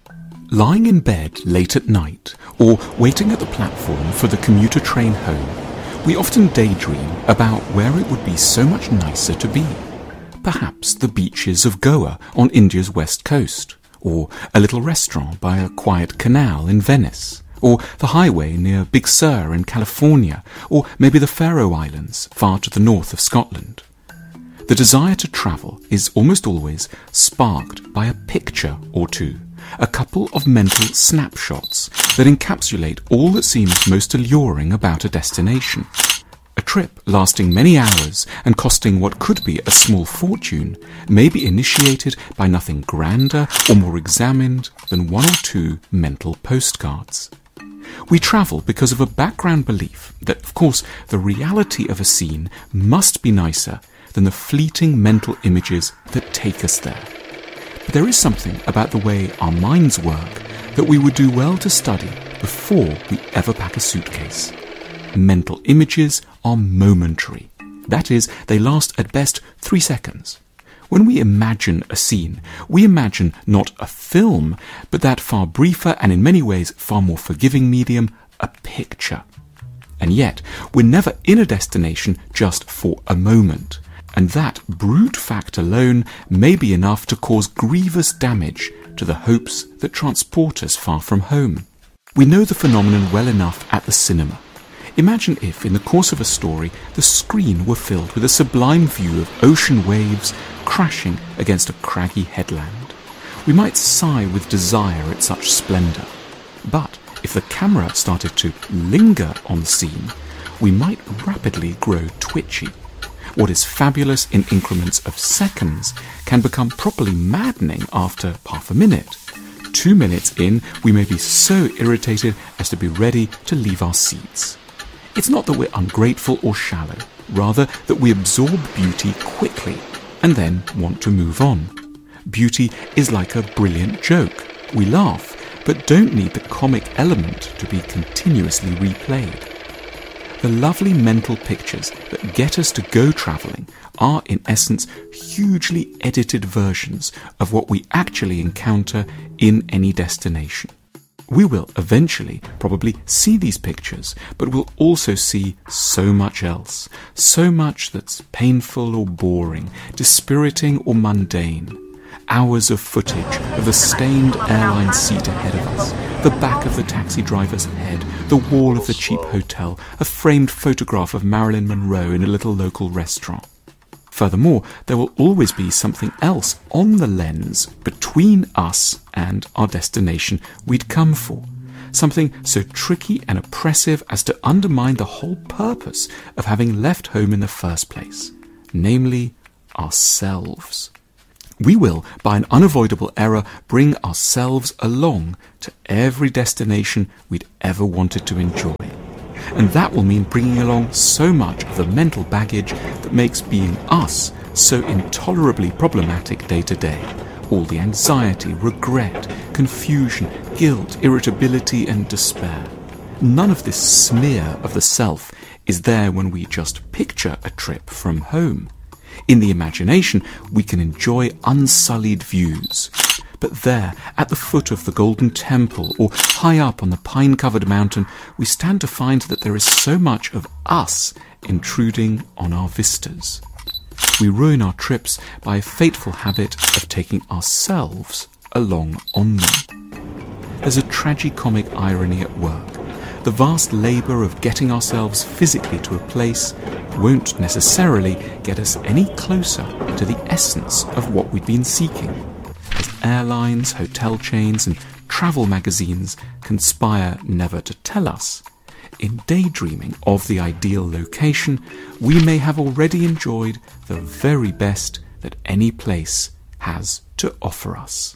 Lying in bed late at night or waiting at the platform for the commuter train home, we often daydream about where it would be so much nicer to be. Perhaps the beaches of Goa on India's west coast, or a little restaurant by a quiet canal in Venice, or the highway near Big Sur in California, or maybe the Faroe Islands far to the north of Scotland. The desire to travel is almost always sparked by a picture or two, a couple of mental snapshots that encapsulate all that seems most alluring about a destination. A trip lasting many hours and costing what could be a small fortune may be initiated by nothing grander or more examined than one or two mental postcards. We travel because of a background belief that, of course, the reality of a scene must be nicer than the fleeting mental images that take us there. But there is something about the way our minds work that we would do well to study before we ever pack a suitcase. Mental images are momentary. That is, they last at best 3 seconds. When we imagine a scene, we imagine not a film, but that far briefer and in many ways far more forgiving medium, a picture. And yet, we're never in a destination just for a moment. And that brute fact alone may be enough to cause grievous damage to the hopes that transport us far from home. We know the phenomenon well enough at the cinema. Imagine if, in the course of a story, the screen were filled with a sublime view of ocean waves crashing against a craggy headland. We might sigh with desire at such splendour. But if the camera started to linger on the scene, we might rapidly grow twitchy. What is fabulous in increments of seconds can become properly maddening after half a minute. 2 minutes in, we may be so irritated as to be ready to leave our seats. It's not that we're ungrateful or shallow, rather that we absorb beauty quickly and then want to move on. Beauty is like a brilliant joke. We laugh, but don't need the comic element to be continuously replayed. The lovely mental pictures that get us to go travelling are, in essence, hugely edited versions of what we actually encounter in any destination. We will eventually probably see these pictures, but we'll also see so much else, so much that's painful or boring, dispiriting or mundane. Hours of footage of the stained airline seat ahead of us, the back of the taxi driver's head, the wall of the cheap hotel, a framed photograph of Marilyn Monroe in a little local restaurant. Furthermore, there will always be something else on the lens between us and our destination we'd come for. Something so tricky and oppressive as to undermine the whole purpose of having left home in the first place, namely ourselves. We will, by an unavoidable error, bring ourselves along to every destination we'd ever wanted to enjoy. And that will mean bringing along so much of the mental baggage that makes being us so intolerably problematic day to day. All the anxiety, regret, confusion, guilt, irritability and despair. None of this smear of the self is there when we just picture a trip from home. In the imagination, we can enjoy unsullied views. But there, at the foot of the Golden Temple, or high up on the pine-covered mountain, we stand to find that there is so much of us intruding on our vistas. We ruin our trips by a fateful habit of taking ourselves along on them. There's a tragicomic irony at work. The vast labour of getting ourselves physically to a place won't necessarily get us any closer to the essence of what we've been seeking. As airlines, hotel chains and travel magazines conspire never to tell us, in daydreaming of the ideal location, we may have already enjoyed the very best that any place has to offer us.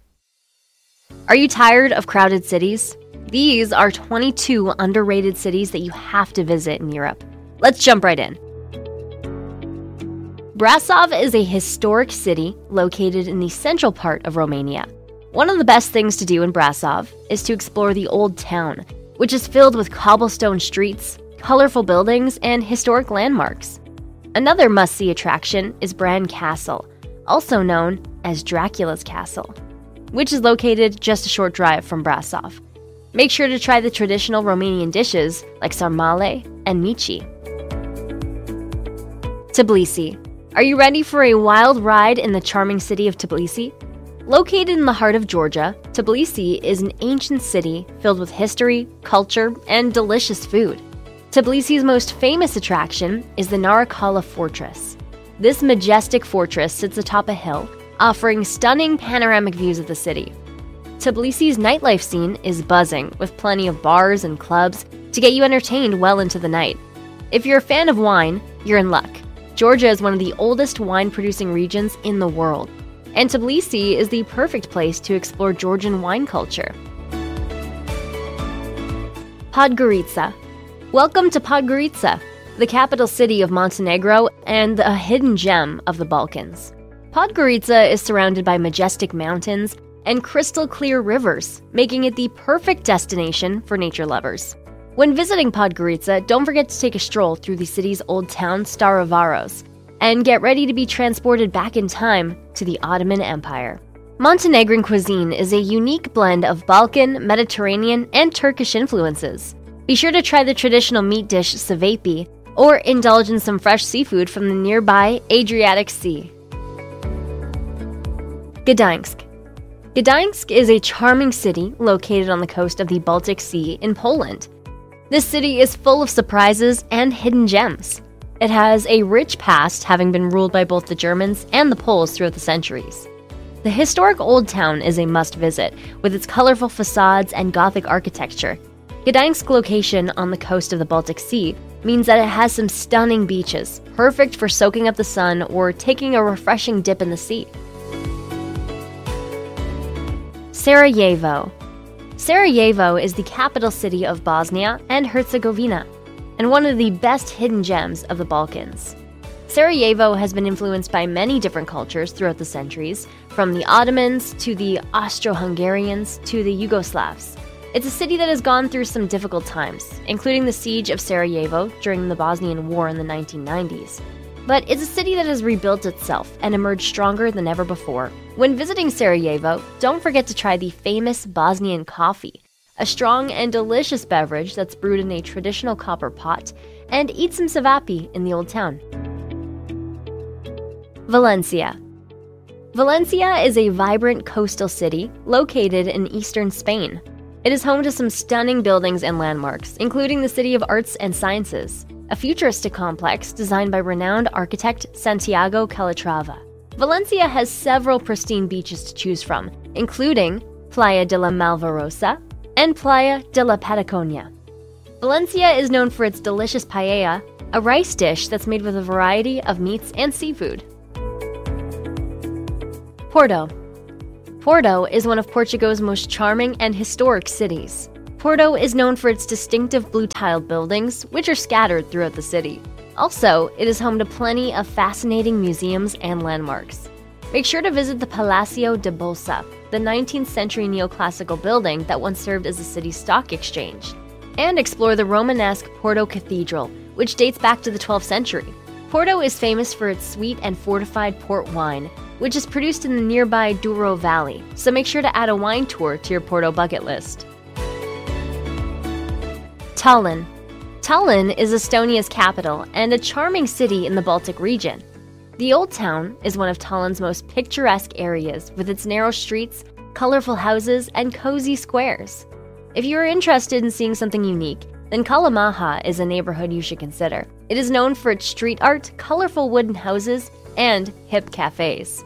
Are you tired of crowded cities? These are 22 underrated cities that you have to visit in Europe. Let's jump right in. Brasov is a historic city located in the central part of Romania. One of the best things to do in Brasov is to explore the Old Town, which is filled with cobblestone streets, colorful buildings, and historic landmarks. Another must-see attraction is Bran Castle, also known as Dracula's Castle. which is located just a short drive from Brasov. Make sure to try the traditional Romanian dishes like sarmale and mici. Tbilisi. Are you ready for a wild ride in the charming city of Tbilisi? Located in the heart of Georgia, Tbilisi is an ancient city filled with history, culture, and delicious food. Tbilisi's most famous attraction is the Narikala Fortress. This majestic fortress sits atop a hill, offering stunning panoramic views of the city. Tbilisi's nightlife scene is buzzing, with plenty of bars and clubs to get you entertained well into the night. If you're a fan of wine, you're in luck. Georgia is one of the oldest wine-producing regions in the world, and Tbilisi is the perfect place to explore Georgian wine culture. Podgorica. Welcome to Podgorica, the capital city of Montenegro and a hidden gem of the Balkans. Podgorica is surrounded by majestic mountains and crystal-clear rivers, making it the perfect destination for nature lovers. When visiting Podgorica, don't forget to take a stroll through the city's old town, Stara Varos, and get ready to be transported back in time to the Ottoman Empire. Montenegrin cuisine is a unique blend of Balkan, Mediterranean, and Turkish influences. Be sure to try the traditional meat dish cevapi, or indulge in some fresh seafood from the nearby Adriatic Sea. Gdańsk. Gdańsk is a charming city located on the coast of the Baltic Sea in Poland. This city is full of surprises and hidden gems. It has a rich past, having been ruled by both the Germans and the Poles throughout the centuries. The historic Old Town is a must-visit, with its colorful facades and Gothic architecture. Gdańsk's location on the coast of the Baltic Sea means that it has some stunning beaches, perfect for soaking up the sun or taking a refreshing dip in the sea. Sarajevo. Sarajevo is the capital city of Bosnia and Herzegovina, and one of the best hidden gems of the Balkans. Sarajevo has been influenced by many different cultures throughout the centuries, from the Ottomans to the Austro-Hungarians to the Yugoslavs. It's a city that has gone through some difficult times, including the siege of Sarajevo during the Bosnian War in the 1990s. But it's a city that has rebuilt itself and emerged stronger than ever before. When visiting Sarajevo, don't forget to try the famous Bosnian coffee, a strong and delicious beverage that's brewed in a traditional copper pot, and eat some cevapi in the old town. Valencia. Valencia is a vibrant coastal city located in eastern Spain. It is home to some stunning buildings and landmarks, including the City of Arts and Sciences, a futuristic complex designed by renowned architect Santiago Calatrava. Valencia has several pristine beaches to choose from, including Playa de la Malvarosa and Playa de la Patagonia. Valencia is known for its delicious paella, a rice dish that's made with a variety of meats and seafood. Porto. Porto is one of Portugal's most charming and historic cities. Porto is known for its distinctive blue-tiled buildings, which are scattered throughout the city. Also, it is home to plenty of fascinating museums and landmarks. Make sure to visit the Palacio de Bolsa, the 19th century neoclassical building that once served as the city's stock exchange, and explore the Romanesque Porto Cathedral, which dates back to the 12th century. Porto is famous for its sweet and fortified port wine, which is produced in the nearby Douro Valley, so make sure to add a wine tour to your Porto bucket list. Tallinn. Tallinn is Estonia's capital and a charming city in the Baltic region. The Old Town is one of Tallinn's most picturesque areas, with its narrow streets, colorful houses, and cozy squares. If you are interested in seeing something unique, then Kalamaha is a neighborhood you should consider. It is known for its street art, colorful wooden houses, and hip cafes.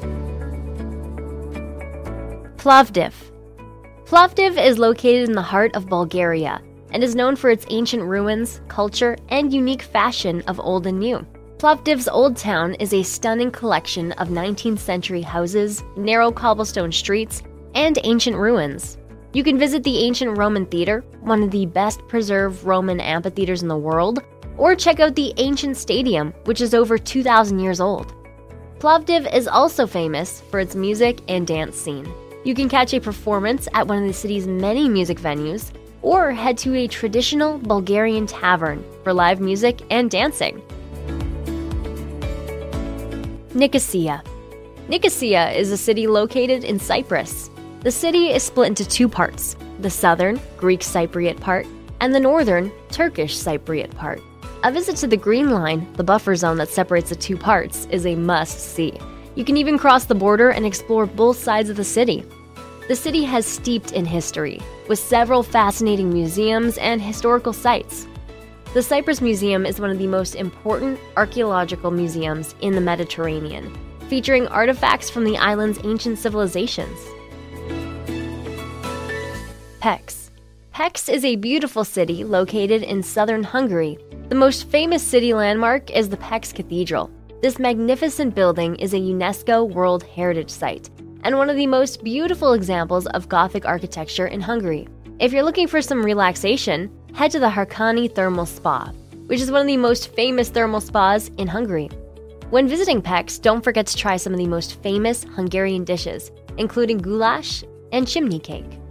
Plovdiv. Plovdiv is located in the heart of Bulgaria and is known for its ancient ruins, culture, and unique fashion of old and new. Plovdiv's Old Town is a stunning collection of 19th century houses, narrow cobblestone streets, and ancient ruins. You can visit the ancient Roman Theater, one of the best preserved Roman amphitheaters in the world, or check out the ancient stadium, which is over 2,000 years old. Plovdiv is also famous for its music and dance scene. You can catch a performance at one of the city's many music venues, or head to a traditional Bulgarian tavern for live music and dancing. Nicosia. Nicosia is a city located in Cyprus. The city is split into two parts, the southern, Greek Cypriot part, and the northern, Turkish Cypriot part. A visit to the Green Line, the buffer zone that separates the two parts, is a must-see. You can even cross the border and explore both sides of the city. The city has steeped in history, with several fascinating museums and historical sites. The Cyprus Museum is one of the most important archaeological museums in the Mediterranean, featuring artifacts from the island's ancient civilizations. Pécs. Pécs is a beautiful city located in southern Hungary. The most famous city landmark is the Pécs Cathedral. This magnificent building is a UNESCO World Heritage Site and one of the most beautiful examples of Gothic architecture in Hungary. If you're looking for some relaxation, head to the Harkany Thermal Spa, which is one of the most famous thermal spas in Hungary. When visiting Pécs, don't forget to try some of the most famous Hungarian dishes, including goulash and chimney cake.